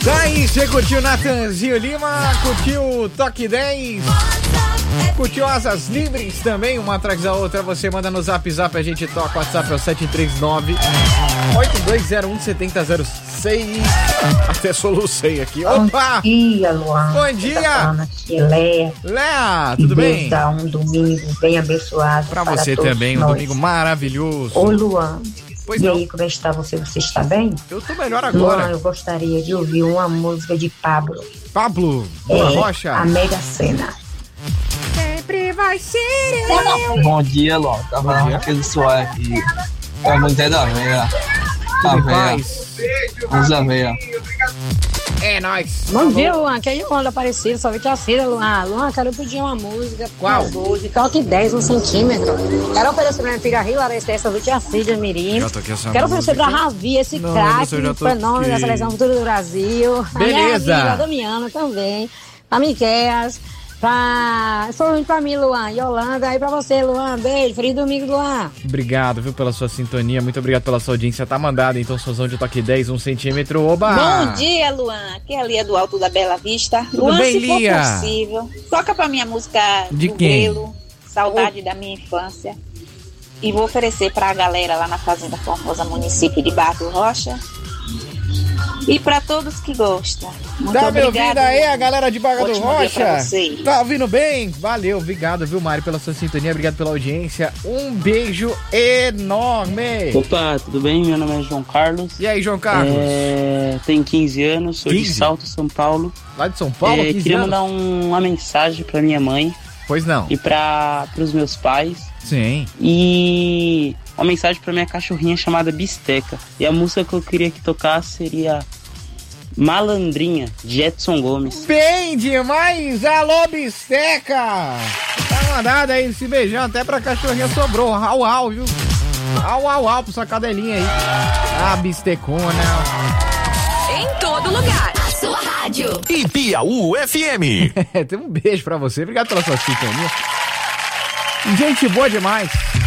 Daí, você curtiu Natanzinho Lima, curtiu o Toque 10, curtiu Asas Livres também, uma atrás da outra, você manda no Zap, a gente toca, o WhatsApp é o 739-8201-7006, até solucei aqui, opa! Bom dia, Luan. Bom dia! Léa, tudo bem? Desejar um domingo bem abençoado pra você também, um domingo maravilhoso. Ô, Luan. Pois e não. aí, como é que está você? Você está bem? Eu tô melhor agora. Luan, eu gostaria de ouvir uma música de Pablo. Pablo, Boa Rocha. A Mega Sena. Sempre vai ser eu. Bom dia, Luan. Tá falando aquele suor aqui. É a música da veia. A veia. Usa a veia. É nóis. Bom dia, Luan. Que aí o Luan Aparecido, só vi que a Cida, Luan. Luan, quero pedir uma música. Qual? Hoje, toque 10 no centímetro. Quero oferecer pra minha filha Hilary Estessa, do Tia Cida Mirim. Quero oferecer pra Ravi, esse craque, fenômeno da Seleção Futura do Brasil. Beleza. A minha amiga Damiana também. A Miqueias. Pra mim, Luan. Yolanda, aí pra você, Luan. Beijo. Feliz domingo, Luan. Obrigado, viu, pela sua sintonia. Muito obrigado pela sua audiência. Tá mandado, então, sua zona de toque 10, 1 centímetro. Oba! Bom dia, Luan. Aqui é a Lia do Alto da Bela Vista. Tudo Luan, bem, se Lia? for possível, toca pra minha música De do quem? Grelo, Saudade da Minha Infância. E vou oferecer pra galera lá na Fazenda Formosa, município de Barra do Rocha. E pra todos que gostam. Muito Tá me obrigada. ouvindo aí, a galera de Barra do Ótimo dia pra Rocha? vocês. Tá ouvindo bem? Valeu, obrigado, viu, Mário, pela sua sintonia. Obrigado pela audiência. Um beijo enorme. Opa, tudo bem? Meu nome é João Carlos. E aí, João Carlos? Tenho 15 anos, sou 15? de Salto, São Paulo. Lá de São Paulo, 15 Queria anos? mandar uma mensagem pra minha mãe. Pois não. E pros meus pais. Sim. E uma mensagem pra minha cachorrinha chamada Bisteca. E a música que eu queria que tocasse seria Malandrinha, de Edson Gomes. Bem demais, alô, Bisteca! Tá mandado aí, esse beijão até pra cachorrinha sobrou. Au, au, viu? Au, au, au, pra sua cadelinha aí. Ah, bistecona. Em todo lugar. A sua rádio. E Piauí FM. Tem um beijo pra você. Obrigado pela sua sintonia. Gente boa demais.